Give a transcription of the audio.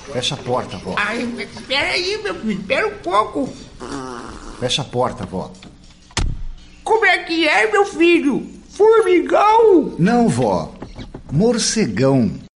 Fecha a porta, vó. Ai, espera aí, meu filho, espera um pouco. Fecha a porta, vó. Como é que é, meu filho? Formigão? Não, vó. Morcegão.